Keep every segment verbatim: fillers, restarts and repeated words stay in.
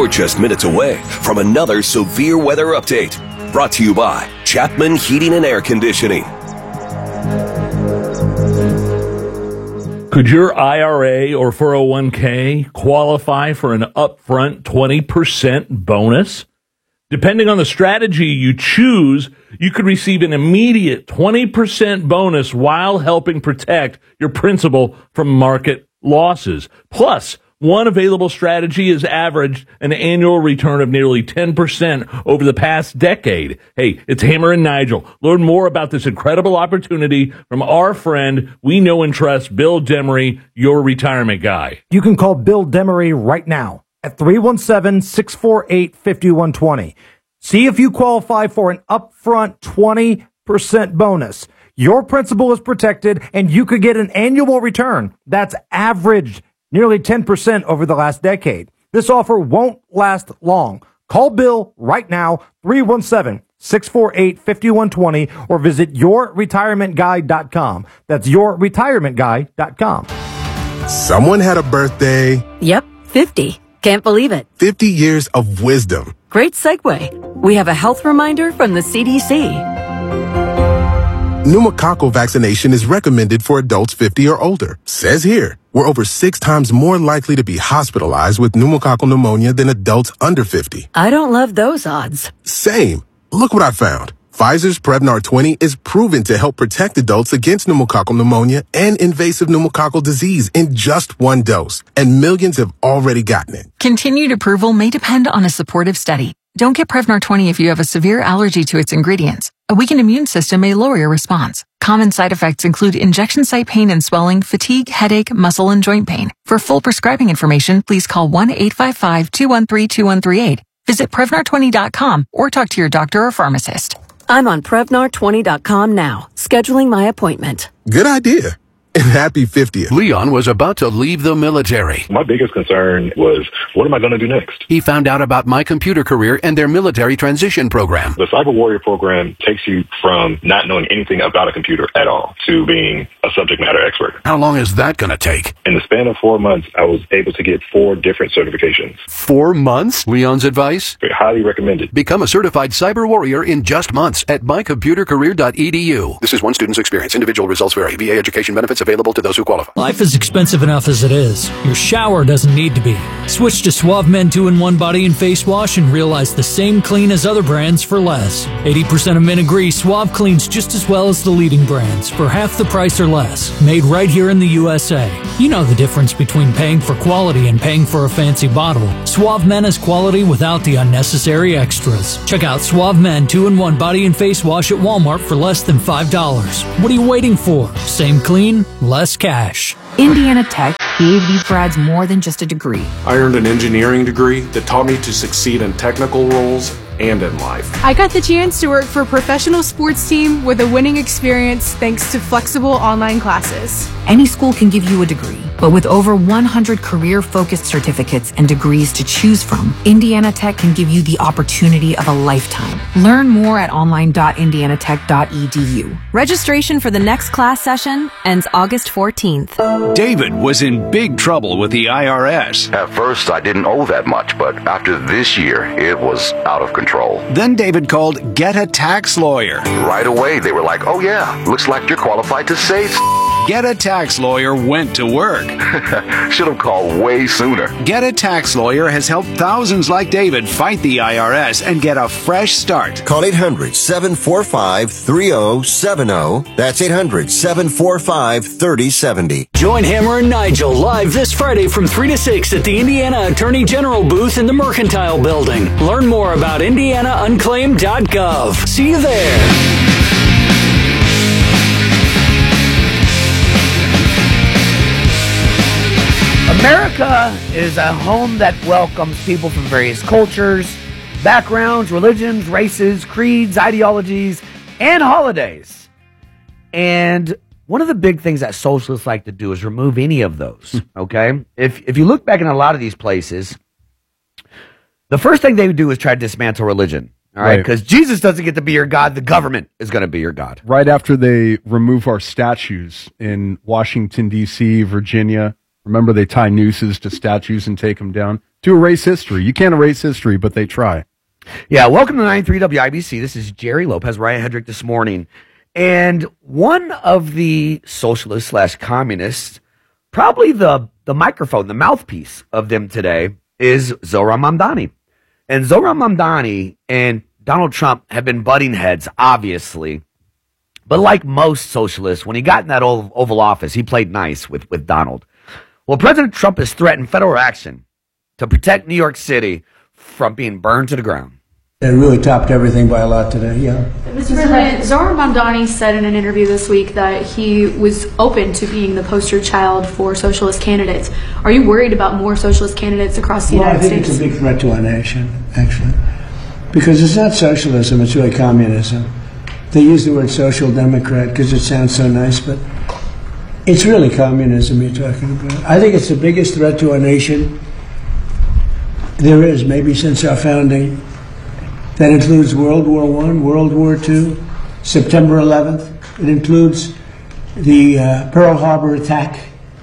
You're just minutes away from another severe weather update. Brought to you by Chapman Heating and Air Conditioning. Could your I R A or four oh one k qualify for an upfront twenty percent bonus? Depending on the strategy you choose, you could receive an immediate twenty percent bonus while helping protect your principal from market losses. Plus, one available strategy has averaged an annual return of nearly ten percent over the past decade. Hey, it's Hammer and Nigel. Learn more about this incredible opportunity from our friend we know and trust, Bill Demery, your retirement guy. You can call Bill Demery right now at three one seven, six four eight, five one two zero. See if you qualify for an upfront twenty percent bonus. Your principal is protected, and you could get an annual return that's averaged nearly ten percent over the last decade. This offer won't last long. Call Bill right now, three one seven, six four eight, five one two zero, or visit your retirement guy dot com. That's your retirement guy dot com. Someone had a birthday. Yep, fifty. Can't believe it. fifty years of wisdom. Great segue. We have a health reminder from the C D C. Pneumococcal vaccination is recommended for adults fifty or older. Says here, we're over six times more likely to be hospitalized with pneumococcal pneumonia than adults under fifty. I don't love those odds. Same. Look what I found. Pfizer's Prevnar twenty is proven to help protect adults against pneumococcal pneumonia and invasive pneumococcal disease in just one dose. And millions have already gotten it. Continued approval may depend on a supportive study. Don't get Prevnar twenty if you have a severe allergy to its ingredients. A weakened immune system may lower your response. Common side effects include injection site pain and swelling, fatigue, headache, muscle, and joint pain. For full prescribing information, please call one eight five five, two one three, two one three eight. Visit Prevnar twenty dot com or talk to your doctor or pharmacist. I'm on Prevnar twenty dot com now, scheduling my appointment. Good idea. And happy fiftieth. Leon was about to leave the military. My biggest concern was, what am I going to do next? He found out about My Computer Career and their military transition program. The Cyber Warrior program takes you from not knowing anything about a computer at all to being a subject matter expert. How long is that going to take? In the span of four months, I was able to get four different certifications. Four months? Leon's advice? Highly recommended. Become a certified cyber warrior in just months at my computer career dot e d u. This is one student's experience. Individual results vary. V A education benefits available to those who qualify. Life is expensive enough as it is. Your shower doesn't need to be. Switch to Suave Men two in one Body and Face Wash and realize the same clean as other brands for less. eighty percent of men agree Suave cleans just as well as the leading brands for half the price or less. Made right here in the U S A. You know the difference between paying for quality and paying for a fancy bottle. Suave Men is quality without the unnecessary extras. Check out Suave Men two in one Body and Face Wash at Walmart for less than five dollars. What are you waiting for? Same clean, less cash. Indiana Tech gave these grads more than just a degree. I earned an engineering degree that taught me to succeed in technical roles and in life. I got the chance to work for a professional sports team with a winning experience thanks to flexible online classes. Any school can give you a degree, but with over one hundred career-focused certificates and degrees to choose from, Indiana Tech can give you the opportunity of a lifetime. Learn more at online dot indiana tech dot e d u. Registration for the next class session ends August fourteenth. David was in big trouble with the I R S. At first, I didn't owe that much, but after this year, it was out of control. Then David called Get a Tax Lawyer. Right away, they were like, oh yeah, looks like you're qualified to say s-. Get a Tax Lawyer went to work. Should have called way sooner. Get a Tax Lawyer has helped thousands like David fight the I R S and get a fresh start. Call eight hundred, seven four five, three zero seven zero. That's eight hundred, seven four five, three zero seven zero. Join Hammer and Nigel live this Friday from three to six at the Indiana Attorney General booth in the Mercantile Building. Learn more about indiana unclaimed dot gov. See you there. America is a home that welcomes people from various cultures, backgrounds, religions, races, creeds, ideologies, and holidays. And one of the big things that socialists like to do is remove any of those, okay? If if you look back in a lot of these places, the first thing they would do is try to dismantle religion, all right? Because right. Jesus doesn't get to be your God. The government is going to be your God. Right after they remove our statues in Washington, D C, Virginia, Remember, they tie nooses to statues and take them down to erase history. You can't erase history, but they try. Yeah, welcome to ninety-three W I B C. This is Jerry Lopez, Ryan Hedrick this morning. And one of the socialists slash communists, probably the, the microphone, the mouthpiece of them today, is Zohran Mamdani. And Zohran Mamdani and Donald Trump have been butting heads, obviously. But like most socialists, when he got in that Oval, Oval Office, he played nice with, with Donald. Well, President Trump has threatened federal action to protect New York City from being burned to the ground. It really topped everything by a lot today, yeah. Mister President, Zohran Mamdani said in an interview this week that he was open to being the poster child for socialist candidates. Are you worried about more socialist candidates across the well, United States? I think States? It's a big threat to our nation, actually. Because it's not socialism, it's really communism. They use the word social democrat because it sounds so nice, but it's really communism you're talking about. I think it's the biggest threat to our nation there is, maybe since our founding. That includes World War One, World War Two, September eleventh. It includes the uh, Pearl Harbor attack.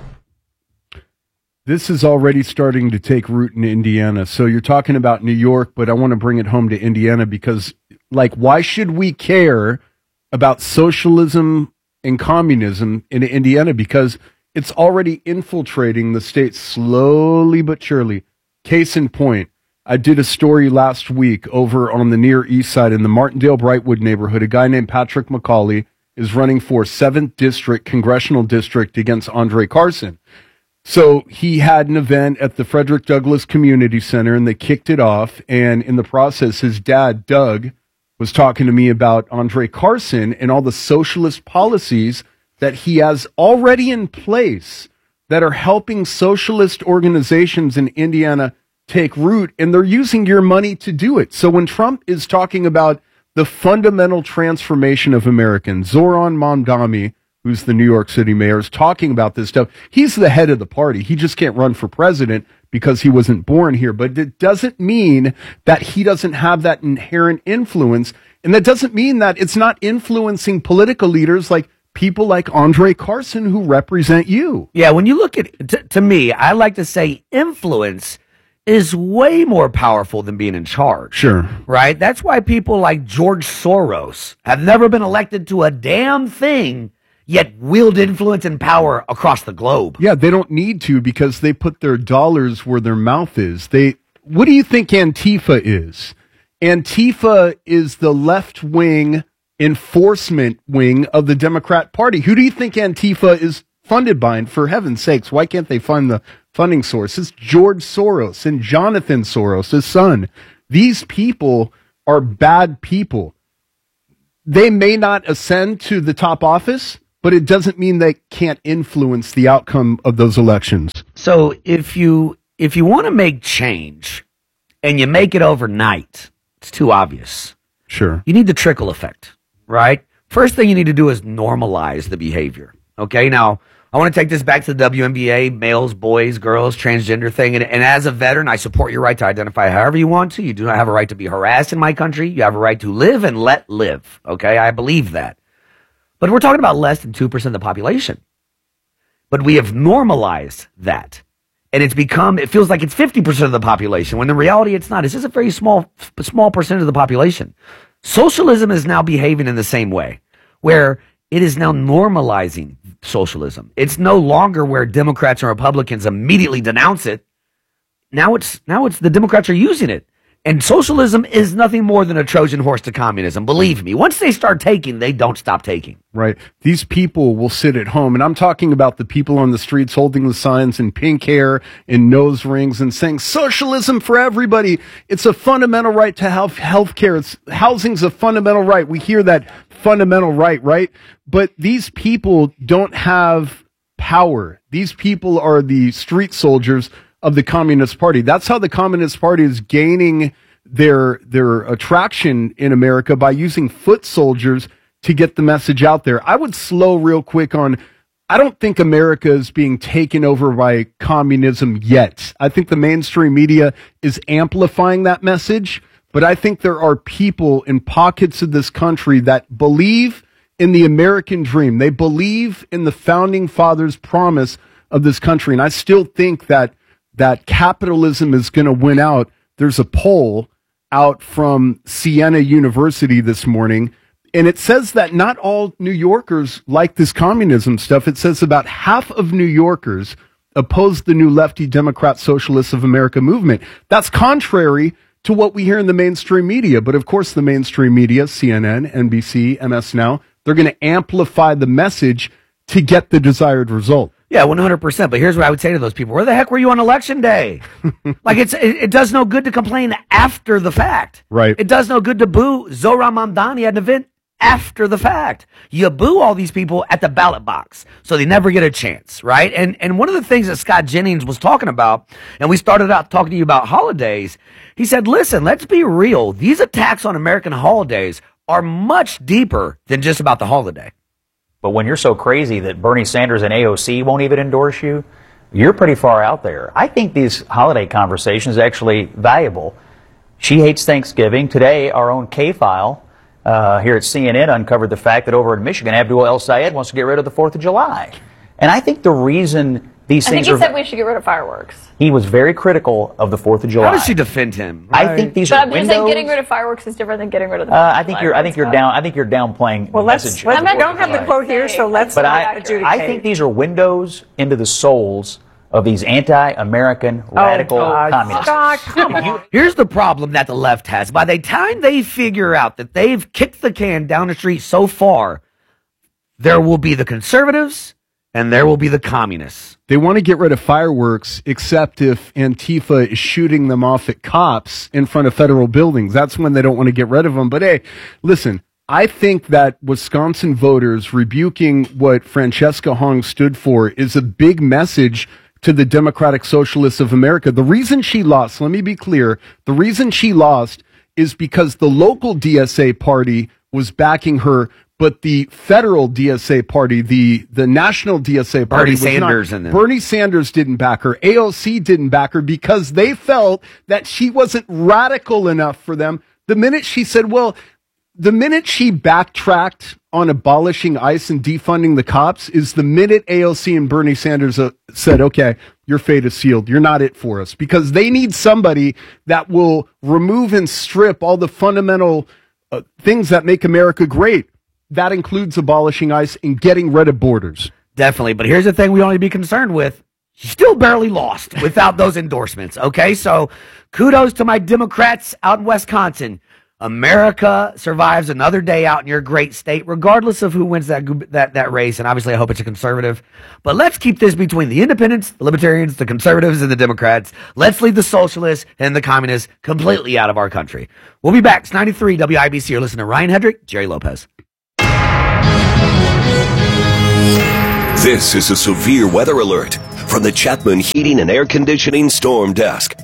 This is already starting to take root in Indiana. So you're talking about New York, but I want to bring it home to Indiana because, like, why should we care about socialism and communism in Indiana? Because it's already infiltrating the state slowly but surely. Case in point, I did a story last week over on the Near East Side in the Martindale-Brightwood neighborhood. A guy named Patrick McCauley is running for seventh District Congressional District against Andre Carson. So he had an event at the Frederick Douglass Community Center, and they kicked it off. And in the process, his dad, Doug, was talking to me about Andre Carson and all the socialist policies that he has already in place that are helping socialist organizations in Indiana take root, and they're using your money to do it. So when Trump is talking about the fundamental transformation of Americans, Zohran Mamdani, who's the New York City mayor, is talking about this stuff. He's the head of the party. He just can't run for president because he wasn't born here. But it doesn't mean that he doesn't have that inherent influence, and that doesn't mean that it's not influencing political leaders like people like Andre Carson who represent you. Yeah, when you look at, t- to me, I like to say influence is way more powerful than being in charge. Sure. Right? That's why people like George Soros have never been elected to a damn thing, yet wield influence and power across the globe. Yeah, they don't need to because they put their dollars where their mouth is. They. What do you think Antifa is? Antifa is the left-wing enforcement wing of the Democrat Party. Who do you think Antifa is funded by? And for heaven's sakes, why can't they find the funding source? It's George Soros and Jonathan Soros, his son. These people are bad people. They may not ascend to the top office, but it doesn't mean they can't influence the outcome of those elections. So if you if you want to make change and you make it overnight, it's too obvious. Sure. You need the trickle effect, right? First thing you need to do is normalize the behavior. Okay, now I want to take this back to the W N B A, males, boys, girls, transgender thing. And, and as a veteran, I support your right to identify however you want to. You do not have a right to be harassed in my country. You have a right to live and let live. Okay, I believe that. But we're talking about less than two percent of the population. But we have normalized that. And it's become, it feels like it's fifty percent of the population, when in reality it's not. It's just a very small, small percent of the population. Socialism is now behaving in the same way, where it is now normalizing socialism. It's no longer where Democrats and Republicans immediately denounce it. Now it's now it's the Democrats are using it. And socialism is nothing more than a Trojan horse to communism. Believe me, once they start taking, they don't stop taking. Right. These people will sit at home, and I'm talking about the people on the streets holding the signs in pink hair and nose rings and saying socialism for everybody. It's a fundamental right to have health care. It's, housing's a fundamental right. We hear that fundamental right, right? But these people don't have power. These people are the street soldiers of the Communist Party. That's how the Communist Party is gaining their their attraction in America, by using foot soldiers to get the message out there. I would slow real quick on, I don't think America is being taken over by communism yet. I think the mainstream media is amplifying that message, but I think there are people in pockets of this country that believe in the American dream. They believe in the Founding Fathers' promise of this country. And I still think that that capitalism is going to win out. There's a poll out from Siena University this morning, and it says that not all New Yorkers like this communism stuff. It says about half of New Yorkers oppose the new lefty Democrat Socialists of America movement. That's contrary to what we hear in the mainstream media. But of course, the mainstream media, C N N, N B C, M S Now, they're going to amplify the message to get the desired result. Yeah, one hundred percent. But here's what I would say to those people. Where the heck were you on election day? Like, it's it, it does no good to complain after the fact. Right. It does no good to boo Zohran Mamdani at an event after the fact. You boo all these people at the ballot box, so they never get a chance, right? And and one of the things that Scott Jennings was talking about, and we started out talking to you about holidays, he said, listen, let's be real. These attacks on American holidays are much deeper than just about the holiday. But when you're so crazy that Bernie Sanders and A O C won't even endorse you, you're pretty far out there. I think these holiday conversations are actually valuable. She hates Thanksgiving. Today, our own K-File uh, here at C N N uncovered the fact that over in Michigan, Abdul El Sayed wants to get rid of the fourth of July. And I think the reason these I things think he are... said we should get rid of fireworks. He was very critical of the fourth of July. How does she defend him? I think these But are I'm just windows... saying getting rid of fireworks is different than getting rid of the Uh, I think you're. I think you're down. I think you're downplaying Well, the let's, message. let's of we the don't Fourth of have the July. quote here, so let's But not I, adjudicate. I think these are windows into the souls of these anti-American radical God. communists. God, come on. Here's the problem that the left has. By the time they figure out that they've kicked the can down the street so far, there will be the conservatives and there will be the communists. They want to get rid of fireworks, except if Antifa is shooting them off at cops in front of federal buildings. That's when they don't want to get rid of them. But hey, listen, I think that Wisconsin voters rebuking what Francesca Hong stood for is a big message to the Democratic Socialists of America. The reason she lost, let me be clear, the reason she lost is because the local D S A party was backing her, but the federal D S A party, the, the national D S A party, Bernie was Sanders not, and them. Bernie Sanders didn't back her. A O C didn't back her because they felt that she wasn't radical enough for them. The minute she said, well, the minute she backtracked on abolishing ICE and defunding the cops is the minute A O C and Bernie Sanders uh, said, okay, your fate is sealed. You're not it for us, because they need somebody that will remove and strip all the fundamental uh, things that make America great. That includes abolishing ICE and getting rid of borders. Definitely. But here's the thing we ought to be concerned with. She still barely lost without those endorsements. Okay, so kudos to my Democrats out in Wisconsin. America survives another day out in your great state, regardless of who wins that that that race. And obviously, I hope it's a conservative. But let's keep this between the independents, the libertarians, the conservatives, and the Democrats. Let's leave the socialists and the communists completely out of our country. We'll be back. It's ninety-three W I B C. You're listening to Ryan Hedrick, Jerry Lopez. This is a severe weather alert from the Chapman Heating and Air Conditioning Storm Desk.